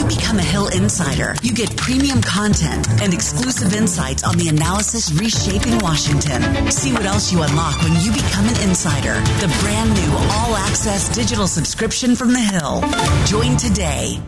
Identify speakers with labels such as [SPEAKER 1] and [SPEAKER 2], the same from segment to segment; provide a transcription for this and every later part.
[SPEAKER 1] you become a Hill Insider, you get premium content and exclusive insights on the analysis reshaping Washington. See what else you unlock when you become an insider. The brand new all-access digital subscription from the Hill. Join today.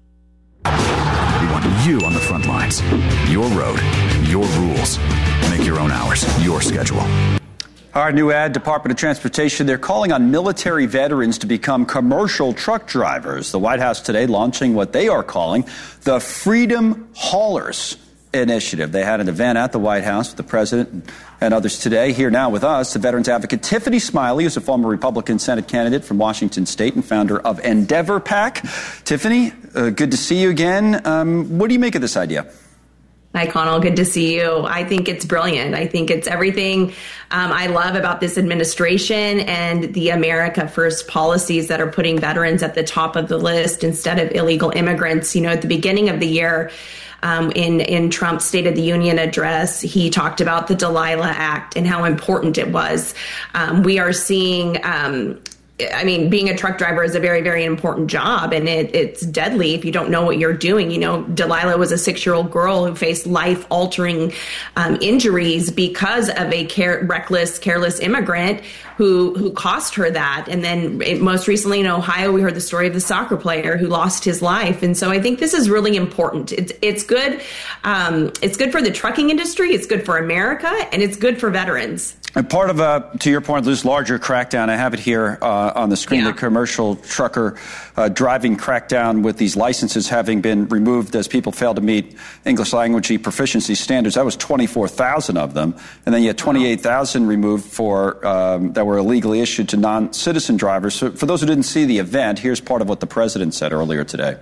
[SPEAKER 2] We want you on the front lines. Your road, your rules. Make your own hours, your schedule.
[SPEAKER 3] Our new ad, Department of Transportation, they're calling on military veterans to become commercial truck drivers. The White House today launching what they are calling the Freedom Haulers Initiative. They had an event at the White House with the president and others today. Here now with us, the veterans advocate Tiffany Smiley, who's a former Republican Senate candidate from Washington State and founder of Endeavor PAC. Tiffany, good to see you again. What do you make of this idea?
[SPEAKER 4] Hi, Connell. Good to see you. I think it's brilliant. I think it's everything I love about this administration and the America First policies that are putting veterans at the top of the list instead of illegal immigrants. You know, at the beginning of the year, in Trump's State of the Union address, he talked about the Delilah Act and how important it was. We are seeing being a truck driver is a very, very important job, and it's deadly if you don't know what you're doing. You know, Delilah was a 6-year-old girl who faced life-altering injuries because of a reckless, careless immigrant who cost her that. And then most recently in Ohio, we heard the story of the soccer player who lost his life. And so I think this is really important. It's good. It's good for the trucking industry. It's good for America, and it's good for veterans.
[SPEAKER 3] And part of, to your point, this larger crackdown, I have it here on the screen, the commercial trucker driving crackdown with these licenses having been removed as people fail to meet English language proficiency standards. That was 24,000 of them. And then you had 28,000 removed for that were illegally issued to non-citizen drivers. So for those who didn't see the event, here's part of what the president said earlier today.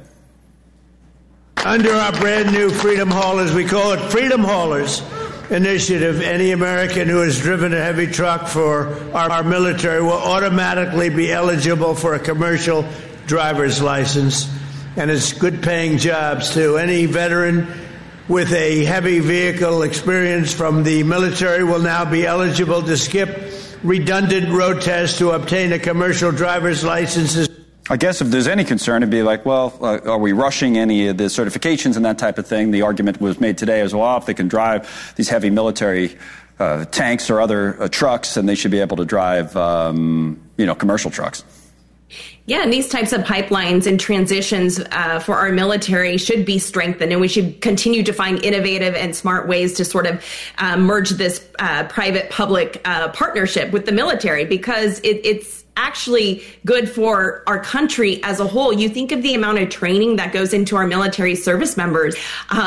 [SPEAKER 5] Under our brand new Freedom Haulers, we call it Freedom Haulers Initiative, any American who has driven a heavy truck for our military will automatically be eligible for a commercial driver's license. And it's good paying jobs too. Any veteran with a heavy vehicle experience from the military will now be eligible to skip redundant road tests to obtain a commercial driver's license.
[SPEAKER 3] I guess if there's any concern, it'd be like, well, are we rushing any of the certifications and that type of thing? The argument was made today as well, if they can drive these heavy military tanks or other trucks, then they should be able to drive, commercial trucks.
[SPEAKER 4] Yeah, and these types of pipelines and transitions for our military should be strengthened, and we should continue to find innovative and smart ways to sort of merge this private-public partnership with the military, because it's actually good for our country as a whole. You think of the amount of training that goes into our military service members.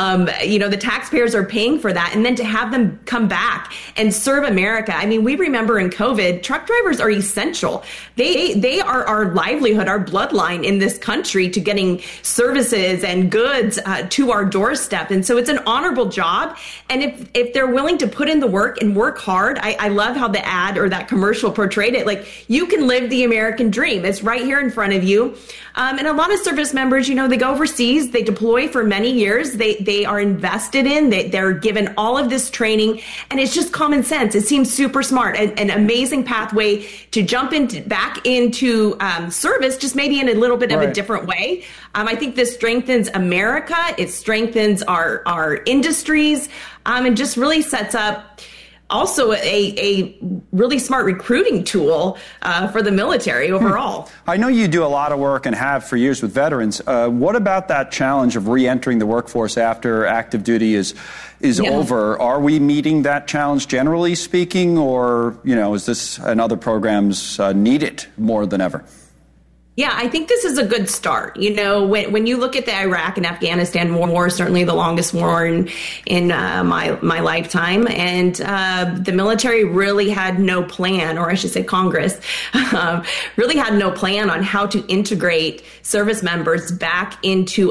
[SPEAKER 4] The taxpayers are paying for that. And then to have them come back and serve America. I mean, we remember in COVID, truck drivers are essential. They are our livelihood, our bloodline in this country to getting services and goods to our doorstep. And so it's an honorable job. And if they're willing to put in the work and work hard, I love how the ad or that commercial portrayed it. Like, you can live the American dream. It's right here in front of you. And a lot of service members, they go overseas, they deploy for many years, they are invested in, they're given all of this training, and it's just common sense. It seems super smart, an amazing pathway to jump back into service, just maybe in a little bit of a different way. I think this strengthens America, it strengthens our industries, and just really sets up also a really smart recruiting tool for the military overall.
[SPEAKER 3] I know you do a lot of work and have for years with veterans. What about that challenge of re-entering the workforce after active duty is over? Are we meeting that challenge generally speaking, or is this and other programs needed more than ever?
[SPEAKER 4] Yeah, I think this is a good start. When you look at the Iraq and Afghanistan war, certainly the longest war in my lifetime, and the military really had no plan, or I should say Congress, really had no plan on how to integrate service members back into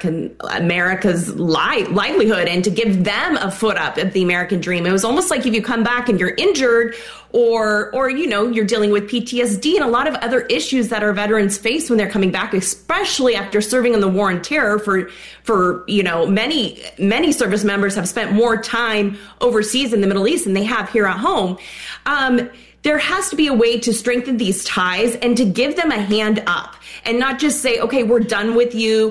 [SPEAKER 4] America's livelihood and to give them a foot up of the American dream. It was almost like if you come back and you're injured, or you're dealing with PTSD and a lot of other issues that our veterans face when they're coming back, especially after serving in the war on terror for many service members have spent more time overseas in the Middle East than they have here at home. There has to be a way to strengthen these ties and to give them a hand up and not just say, okay, we're done with you.